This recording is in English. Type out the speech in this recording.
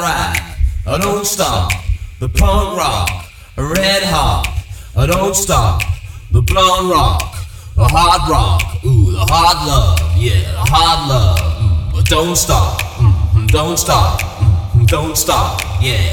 right, don't stop. The punk rock, red hot, don't stop. The blonde rock, the hard rock, ooh, the hard love, yeah, the hard love. Don't stop, don't stop, don't stop, yeah.